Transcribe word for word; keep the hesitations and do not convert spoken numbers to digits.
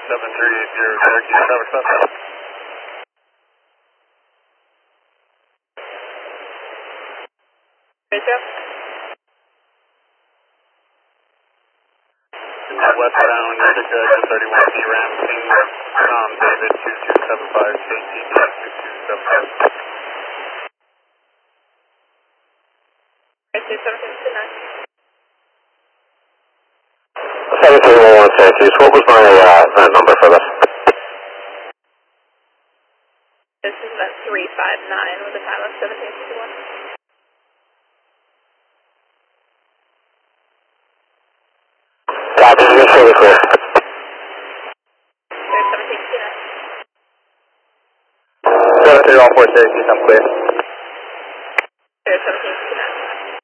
seven three eight zero, Syracuse, traffic southbound. Hey, Jeff. Westbound Utica two thirty-one P Ram, King Tom David two two seven five, K T D two two seven five. I see seventeen two nine. seventeen one one Syracuse, what was my uh, that number for this? This is event three five nine with a time of seventeen fifty-one. Roger, you're fully clear. There's seventeen two nine. seven three one four Syracuse, I'm clear. There's seventeen